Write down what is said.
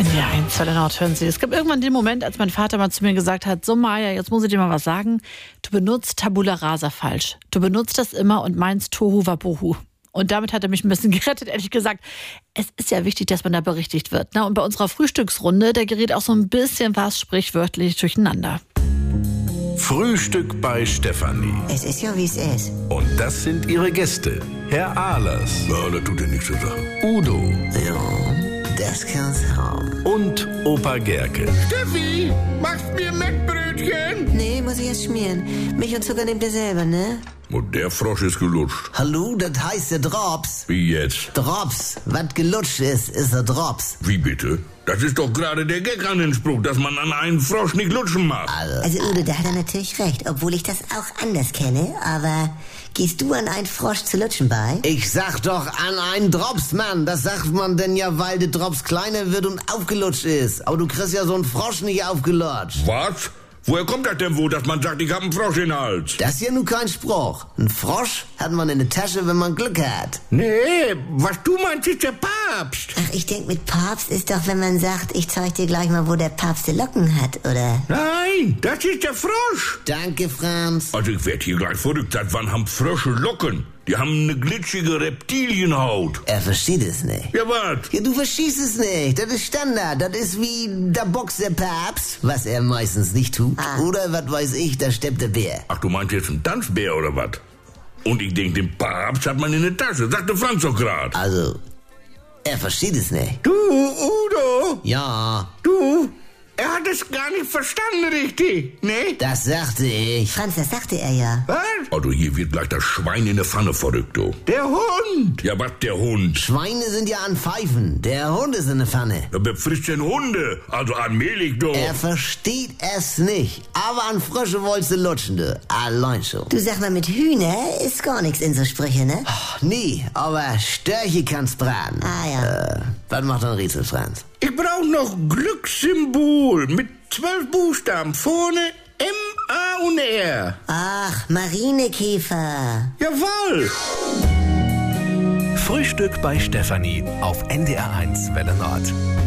Ja, eins Welle Nord, hören Sie. Es gab irgendwann den Moment, als mein Vater mal zu mir gesagt hat, so Maja, jetzt muss ich dir mal was sagen. Du benutzt Tabula Rasa falsch. Du benutzt das immer und meinst Tohu Wabohu. Und damit hat er mich ein bisschen gerettet, ehrlich gesagt. Es ist ja wichtig, dass man da berichtigt wird. Und bei unserer Frühstücksrunde, da gerät auch so ein bisschen was sprichwörtlich durcheinander. Frühstück bei Stefanie. Es ist ja, wie es ist. Und das sind ihre Gäste. Herr Ahlers. Ja, das tut dir nichts zu sagen. Udo. Ja, das kann's haben. Und Opa Gerke. Steffi, machst mir Mettbrötchen? Nee, muss ich erst schmieren. Milch und Zucker nehmt ihr selber, ne? Und der Frosch ist gelutscht. Hallo, das heißt der Drops. Wie jetzt? Drops. Was gelutscht ist der Drops. Wie bitte? Das ist doch gerade der Gag an den Spruch, dass man an einen Frosch nicht lutschen mag. Also Udo, da hat er natürlich recht, obwohl ich das auch anders kenne, aber gehst du an einen Frosch zu lutschen bei? Ich sag doch an einen Drops, Mann. Das sagt man denn ja, weil der Drops kleiner wird und aufgelutscht ist. Aber du kriegst ja so einen Frosch nicht aufgelutscht. Was? Woher kommt das denn wohl, dass man sagt, ich hab einen Frosch in den Hals? Das ist ja nun kein Spruch. Ein Frosch hat man in der Tasche, wenn man Glück hat. Nee, was du meinst, ist der Papst. Ach, ich denk, mit Papst ist doch, wenn man sagt, ich zeig dir gleich mal, wo der Papst die Locken hat, oder? Nein, das ist der Frosch. Danke, Franz. Also ich werd hier gleich verrückt. Seit wann haben Frösche Locken? Die haben eine glitschige Reptilienhaut. Er versteht es nicht. Ja, was? Ja, du verstehst es nicht. Das ist Standard. Das ist wie der Box der Papst, was er meistens nicht tut. Oder, was weiß ich, da steppt der Bär. Ach, du meinst jetzt einen Tanzbär oder was? Und ich denk, den Papst hat man in der Tasche. Sagte Franz doch grad. Also, er versteht es nicht. Du, Udo. Ja, Du, er hat es gar nicht verstanden richtig, ne? das sagte ich. Franz, das sagte er ja. Was? Also hier wird gleich das Schwein in der Pfanne verrückt, du. Der Hund. Ja, was der Hund? Schweine sind ja an Pfeifen. Der Hund ist in der Pfanne. Ja, wer frisst denn Hunde? Also allmählich, du. Er versteht es nicht. Aber an Frösche wolltest du lutschen, du. Allein schon. Du sag mal, mit Hühner ist gar nichts in so Sprüche, ne? Nee, aber Störche kannst braten. Ah, ja. Was macht ein Rätsel, Franz? Ich brauch noch Glückssymbol mit 12 Buchstaben. Vorne M, A und R. Ach, Marinekäfer. Jawohl. Frühstück bei Stefanie auf NDR1 Welle Nord.